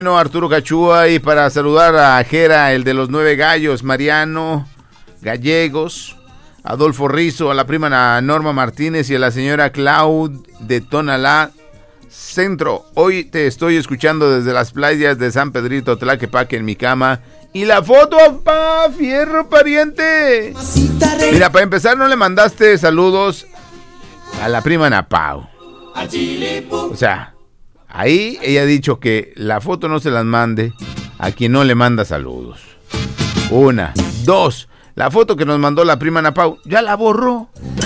Arturo Cachúa, y para saludar a Jera, el de los 9 gallos, Mariano Gallegos, Adolfo Rizo, a la prima Norma Martínez y a la señora Claud de Tonalá Centro. Hoy te estoy escuchando desde las playas de San Pedrito Tlaquepaque en mi cama. Y la foto, papá, fierro pariente. Mira, para empezar, no le mandaste saludos a la prima Ana Pau. O sea, ahí ella ha dicho que la foto no se las mande a quien no le manda saludos. 1, 2, la foto que nos mandó la prima Ana Pau, ya la borró.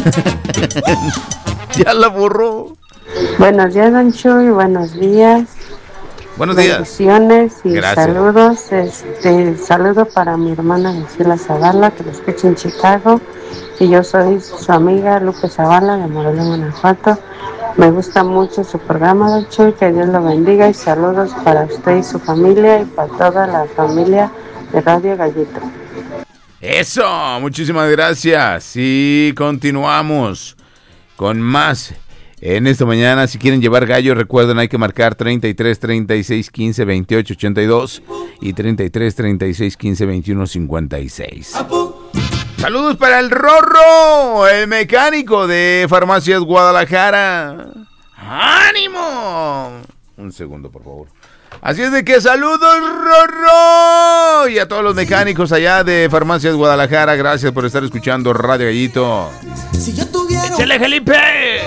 Ya la borró. Buenos días, Don Chuy, buenos días. Buenos días. Bendiciones y gracias. Saludos. Saludo para mi hermana Gisela Zavala, que lo escucha en Chicago. Y yo soy su amiga Lupe Zavala, de Morelia, Guanajuato. Me gusta mucho su programa, Don Chuy, que Dios lo bendiga. Y saludos para usted y su familia y para toda la familia de Radio Gallito. Eso, muchísimas gracias. Y continuamos con más. En esta mañana, si quieren llevar gallo, recuerden, hay que marcar 33 36 15 28 82 y 33 36 15 21 56. Saludos para el Rorro, el mecánico de Farmacias Guadalajara. ¡Ánimo! Un segundo, por favor. Así es de que saludos, Rorro, y a todos los mecánicos allá de Farmacias Guadalajara. Gracias por estar escuchando Radio Gallito. ¡Échale, Felipe!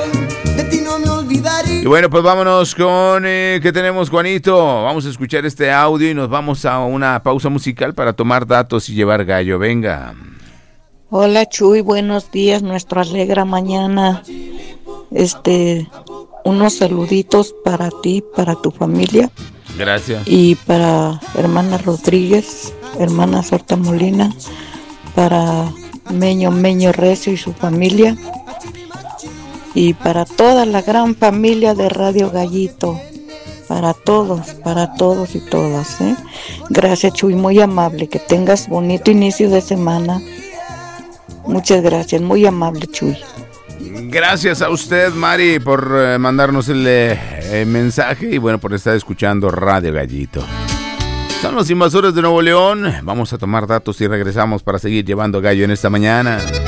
Y bueno, pues vámonos con ¿qué tenemos, Juanito? Vamos a escuchar este audio y nos vamos a una pausa musical para tomar datos y llevar gallo. Venga. Hola, Chuy, buenos días, nuestra alegra mañana. Unos saluditos para ti, para tu familia. Gracias. Y para hermana Rodríguez, hermana Sorta Molina, para Meño Recio y su familia. Y para toda la gran familia de Radio Gallito, para todos y todas, ¿eh? Gracias, Chuy, muy amable, que tengas bonito inicio de semana. Muchas gracias, muy amable, Chuy. Gracias a usted, Mari, por mandarnos el mensaje y bueno, por estar escuchando Radio Gallito. Son los Invasores de Nuevo León. Vamos a tomar datos y regresamos para seguir llevando gallo en esta mañana.